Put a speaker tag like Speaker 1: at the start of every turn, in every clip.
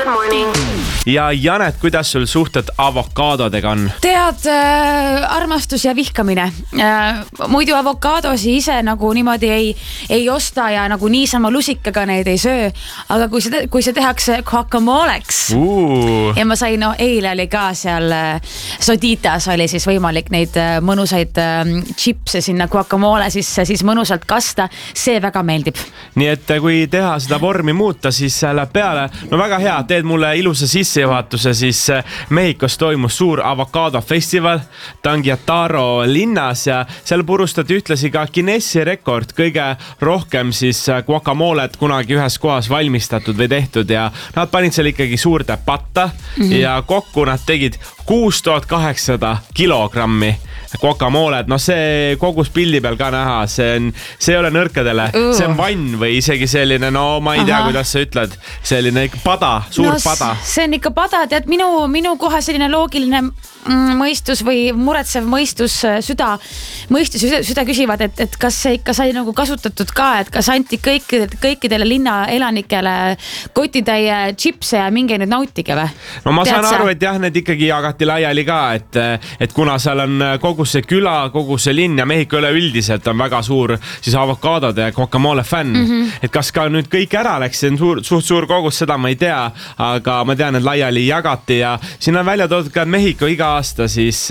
Speaker 1: Good morning.
Speaker 2: Ja Janet, kuidas sul suhted avokaadodega on?
Speaker 3: Tead, armastus ja vihkamine. Muidu avokaadosi ise nagu niimoodi ei osta ja nagu niisama lusikaga neid ei söö. Aga kui see tehakse guacamoleks ja ma sain, eile oli ka seal Soditas oli siis võimalik neid mõnusaid chipse sinna guacamole siis mõnusalt kasta. See väga meeldib.
Speaker 2: Nii et kui teha seda vormi muuta, siis läheb peale. No väga hea, teed mulle ilusa sissejuhatuse, siis Mehhikos toimus suur avokaadofestival Tangiataro linnas ja seal purustati ühtlasi ka Guinessi rekord, kõige rohkem siis guacamolet kunagi ühes kohas valmistatud või tehtud ja nad panid seal ikkagi suurde patta ja kokku nad tegid 6800 kilogrammi guacamolet. No see kogus pildi peal ka näha, see ei ole nõrkadele, see on vann või isegi selline, no ma ei tea, kuidas sa ütled, selline pada, suur pada.
Speaker 3: See on ikka pada, tead minu koha selline loogiline mõistus või muretsev mõistus, süda küsivad, et kas see ikka sai nagu kasutatud ka, et kas anti kõikidele linna elanikele kotitäie chipse ja minge nüüd nautige või?
Speaker 2: No ma saan aru, et jah, need ikkagi jagati laiali ka, et kuna seal on kogu see küla, kogu see linn ja Mehhiko üleüldiselt on väga suur siis avokaadode ja guacamole fänn. Et kas ka nüüd kõik ära läks, see on suur kogus, seda ma ei tea, aga ma tean, et laiali jagati ja siin on välja toodud ka, et Mehhiko iga aasta siis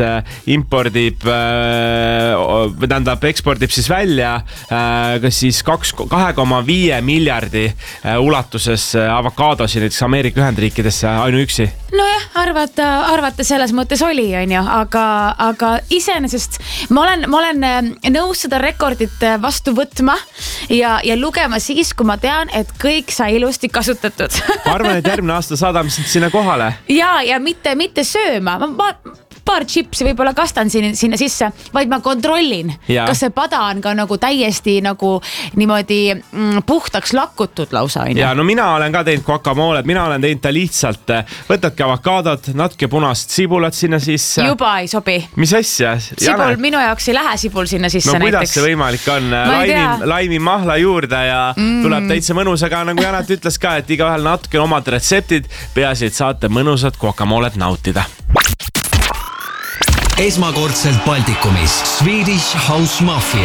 Speaker 2: ekspordib siis välja kas siis 2,5 miljardi ulatuses avokaadosi näiteks Ameerika Ühendriikidesse ainuüksi.
Speaker 3: Nojah, arvata selles mõttes oli, on ju, aga iseenesest ma olen nõus seda rekordit vastu võtma ja lugema siis, kui ma tean, et kõik sai ilusti kasutatud.
Speaker 2: Ma arvan, et järgmine aasta saadame sinna kohale.
Speaker 3: Ja mitte sööma. Paar chipsi võib-olla kastan sinna sisse, vaid ma kontrollin, kas see pada on ka nagu täiesti nagu niimoodi puhtaks lakutud lausa.
Speaker 2: Ja no mina olen ka teinud guacamolet, mina olen teinud ta lihtsalt, võtadki avokaadot, natuke punast sibulat sinna sisse. Juba
Speaker 3: ei sobi.
Speaker 2: Mis asja?
Speaker 3: Sibul, minu jaoks ei lähe sibul sinna sisse näiteks.
Speaker 2: No kuidas see võimalik on? Laimi mahla juurde ja tuleb täitsa mõnus, aga nagu Janet ütles ka, et igaühel natuke omad retseptid, peaasi, et saate mõnusat guacamolet nautida.
Speaker 4: Esmakordselt Baltikumis Swedish House Mafia.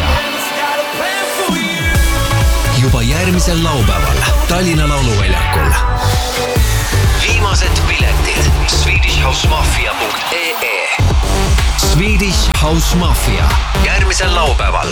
Speaker 4: Juba järgmisel laupäeval Tallinna Lauluväljakul. Viimased piletid swedishhousemaffia.ee. Swedish House Mafia järgmisel laupäeval.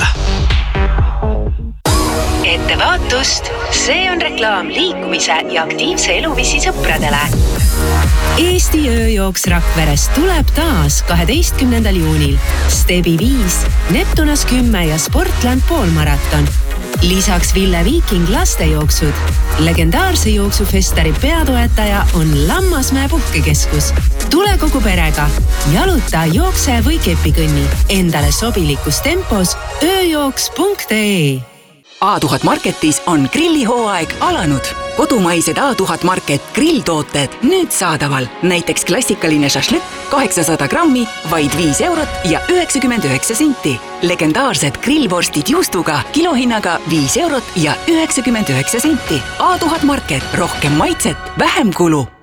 Speaker 5: Ettevaatust, see on reklaam liikumise ja aktiivse eluviisi sõpradele. Eesti ööjooks Rakveres tuleb taas 12. juunil. Stebi 5, Neptunas 10 ja Sportland poolmaraton. Lisaks Ville Viiking lastejooksud. Legendaarse jooksufestari peatoetaja on Lammasmäe puhkekeskus. Tule kogu perega. Jaluta, jookse või kepikõnni. Endale sobilikus tempos ööjooks.ee.
Speaker 6: A1000 Marketis on grillihooaeg alanud. Kodumaised A1000 Market grilltooted nüüd saadaval. Näiteks klassikaline šašlõkk 800 grammi, vaid 5 eurot ja 99 senti. Legendaarsed grillvorstid juustuga kilohinnaga 5 eurot ja 99 senti. A1000 Market, rohkem maitset, vähem kulu.